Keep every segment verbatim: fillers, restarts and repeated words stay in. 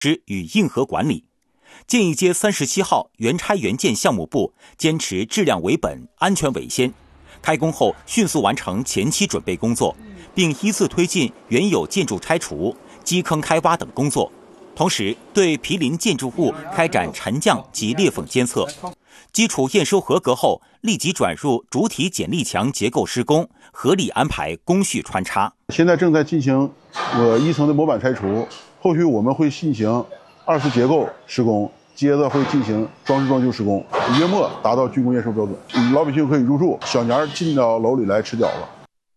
施与硬核管理。建义街三十七号原拆原建项目部坚持质量为本、安全为先，开工后迅速完成前期准备工作，并依次推进原有建筑拆除、基坑开挖等工作，同时对毗邻建筑物开展沉降及裂缝监测。基础验收合格后，立即转入主体剪力墙结构施工，合理安排工序穿插。 现在正在进行呃一层的模板拆除，后续我们会进行二次结构施工，接着会进行装饰装修施工，月末达到竣工验收标准，老百姓可以入住，小年进到楼里来吃饺子。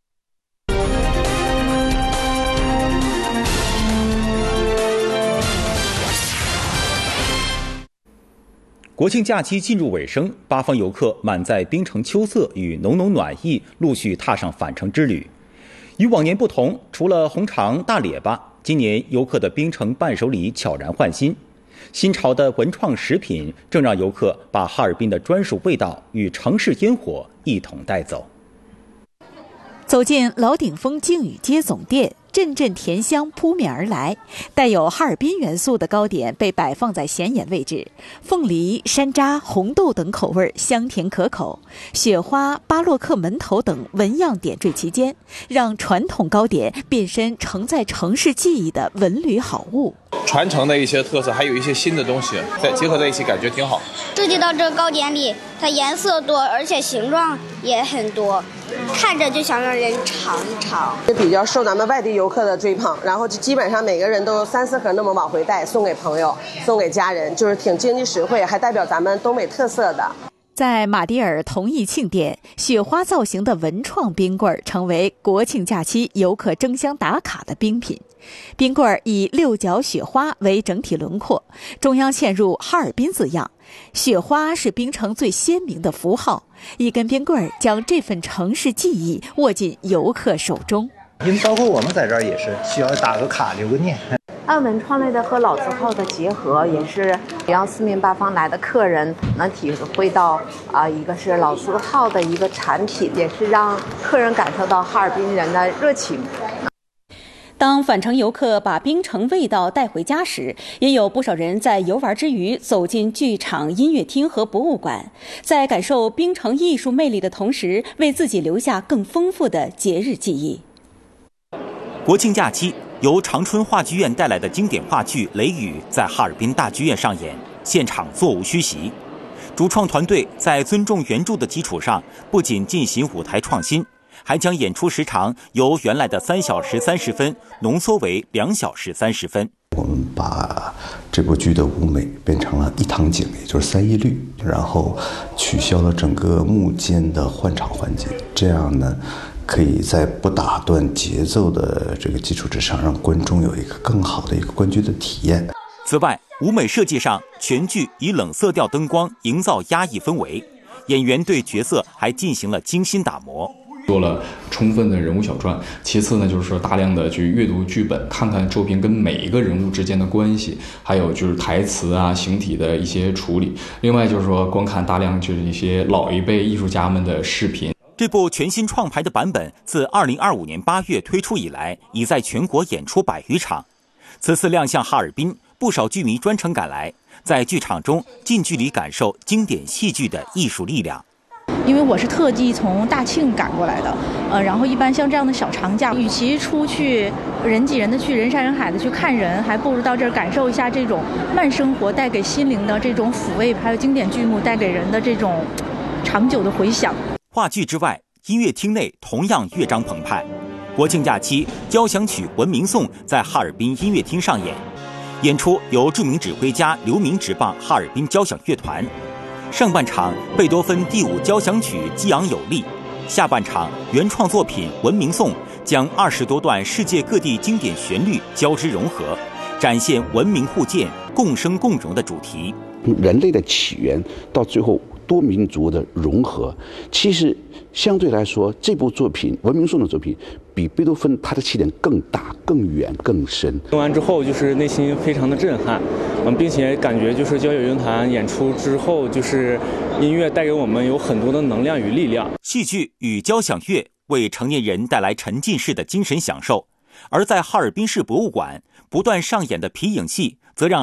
国庆假期进入尾声，八方游客满载冰城秋色与浓浓暖意，陆续踏上返程之旅。与往年不同，除了红肠、大列巴，今年游客的冰城伴手礼悄然换新。新潮的文创食品正让游客把哈尔滨的专属味道与城市烟火一同带走。 走进老顶峰靖宇街总店，阵阵甜香扑面而来，带有哈尔滨元素的糕点被摆放在显眼位置，凤梨、山楂、红豆等口味香甜可口，雪花、巴洛克门头等纹样点缀其间，让传统糕点变身承载城市记忆的文旅好物。 传承的一些特色，还有一些新的东西再结合在一起，感觉挺好。 注意到这个糕点里，它颜色多，而且形状也很多，看着就想让人尝一尝。 比较受咱们外地游客的追捧，然后就基本上每个人都有三四盒那么往回带，送给朋友，送给家人，就是挺经济实惠，还代表咱们东北特色的。 在马迭尔同义庆店，雪花造型的文创冰棍成为国庆假期游客争相打卡的冰品。冰棍以六角雪花为整体轮廓，中央嵌入哈尔滨字样，雪花是冰城最鲜明的符号。一根冰棍将这份城市记忆握进游客手中。 因为包括我们在这儿也是需要打个卡留个念。 按文创类的和老字号的结合，也是让四面八方来的客人能体会到啊、呃，一个是老字号的一个产品，也是让客人感受到哈尔滨人的热情。 当返程游客把冰城味道带回家时，也有不少人在游玩之余走进剧场、音乐厅和博物馆，在感受冰城艺术魅力的同时，为自己留下更丰富的节日记忆。 国庆假期，由长春话剧院带来的经典话剧《雷雨》在哈尔滨大剧院上演，现场座无虚席。主创团队在尊重原著的基础上，不仅进行舞台创新，还将演出时长由原来的三小时三十分浓缩为两小时三十分。 我们把这部剧的舞美变成了一堂景，也就是三一律，然后取消了整个幕间的换场环节，这样呢，可以在不打断节奏的这个基础之上，让观众有一个更好的一个观剧的体验。 此外，舞美设计上，全剧以冷色调灯光营造压抑氛围，演员对角色还进行了精心打磨。 做了充分的人物小传，其次呢，就是说大量的去阅读剧本，看看周平跟每一个人物之间的关系，还有就是台词啊、形体的一些处理。另外就是说，观看大量就是一些老一辈艺术家们的视频。 这部全新创排的版本自二零二五年八月推出以来，已在全国演出百余场。此次亮相哈尔滨，不少剧迷专程赶来，在剧场中近距离感受经典戏剧的艺术力量。 因为我是特地从大庆赶过来的，呃，然后一般像这样的小长假，与其出去人挤人的去人山人海的去看人，还不如到这儿感受一下这种慢生活带给心灵的这种抚慰，还有经典剧目带给人的这种长久的回响。 话剧之外，音乐厅内同样乐章澎湃。国庆假期，交响曲《文明颂》在哈尔滨音乐厅上演，演出由著名指挥家刘明执棒哈尔滨交响乐团。上半场贝多芬第五交响曲激昂有力，下半场原创作品《文明颂》将二十多段世界各地经典旋律交织融合，展现文明互鉴、共生共荣的主题。 人类的起源到最后多民族的融合，其实相对来说，这部作品《文明颂》的作品比贝多芬他的起点更大、更远、更深。 听完之后，就是内心非常的震撼，嗯，并且感觉就是交响乐团演出之后，就是音乐带给我们有很多的能量与力量。 戏剧与交响乐为成年人带来沉浸式的精神享受，而在哈尔滨市博物馆不断上演的皮影戏， 则让